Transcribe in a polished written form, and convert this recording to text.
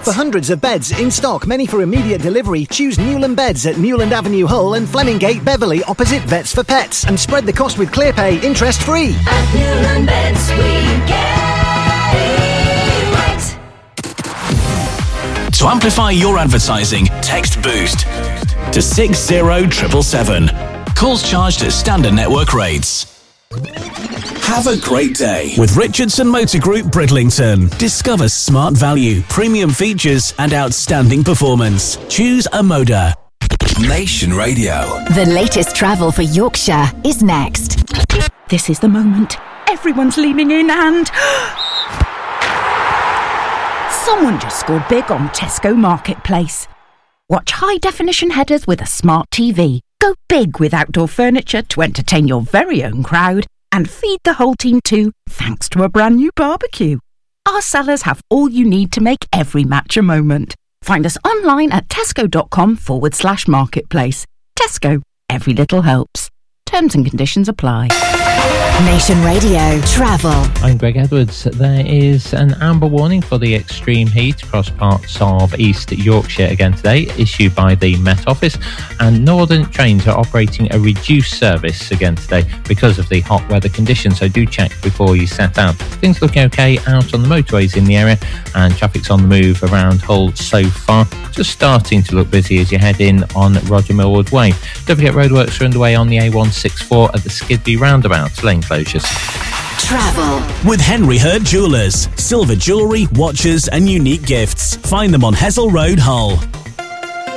For hundreds of beds in stock, many for immediate delivery, choose Newland Beds at Newland Avenue Hull and Flemingate Beverley opposite Vets for Pets. And spread the cost with ClearPay interest free. At Newland Beds we get it right. To amplify your advertising, text BOOST to 60777. Calls charged at standard network rates. Have a great day with Richardson Motor Group Bridlington. Discover smart value, premium features and outstanding performance. Choose a Moda. Nation Radio. The latest travel for Yorkshire is next. This is the moment. Everyone's leaning in and... someone just scored big on Tesco Marketplace. Watch high-definition headers with a smart TV. Go big with outdoor furniture to entertain your very own crowd and feed the whole team too, thanks to a brand new barbecue. Our sellers have all you need to make every match a moment. Find us online at tesco.com/marketplace. Tesco, every little helps. Terms and conditions apply. Nation Radio Travel. I'm Greg Edwards. There is an amber warning for the extreme heat across parts of East Yorkshire again today, issued by the Met Office, and Northern trains are operating a reduced service again today because of the hot weather conditions, so do check before you set out. Things looking okay out on the motorways in the area, and traffic's on the move around Hull so far. Just starting to look busy as you head in on Roger Millward Way. Don't forget roadworks are underway on the A164 at the Skidby roundabout, lane closures. Travel with Henry Hurd Jewellers. Silver jewellery, watches and unique gifts. Find them on Hessel Road, Hull.